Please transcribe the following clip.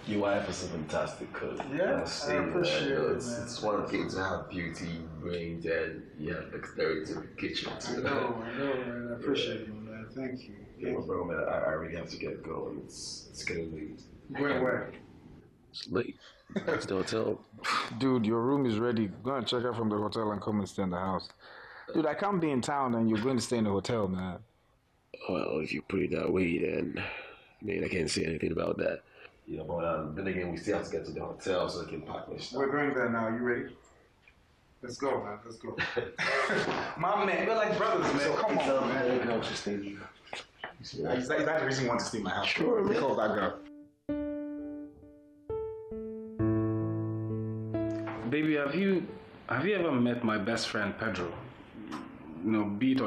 Your wife is a fantastic cook. Yeah, I appreciate it, man. It's one thing to have beauty, brains, and dexterity in the kitchen too. I know, man. I appreciate it, man. Thank you. Yeah, bro, man, I really have to get going. It's getting late. Going where? It's late. It's the hotel. Dude, your room is ready. Go and check out from the hotel and come and stay in the house. Dude, I can't be in town and you're going to stay in the hotel, man. Well, if you put it that way, then I can't say anything about that. Yeah, but then again, we still have to get to the hotel so we can pack my stuff. We're going there now. You ready? Let's go, man. Let's go. My man, we're like brothers, man. Come on, man. I was just thinking. Is that the reason you want to stay in my house? Sure, man. Call that girl. Baby, have you ever met my best friend Pedro? Beat